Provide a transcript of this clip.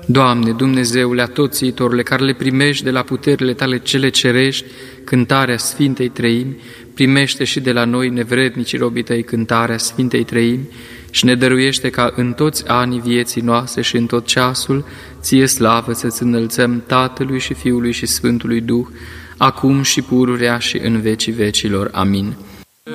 Doamne, Dumnezeule Atotțiitorule, care le primești de la puterile Tale cele cerești, cântarea Sfintei Treimi, primește și de la noi, nevrednicii robii Tăi, cântarea Sfintei Treimi și ne dăruiește ca în toți anii vieții noastre și în tot ceasul, Ție slavă să-Ți înălțăm Tatălui și Fiului și Sfântului Duh, acum și pururea și în vecii vecilor. Amin.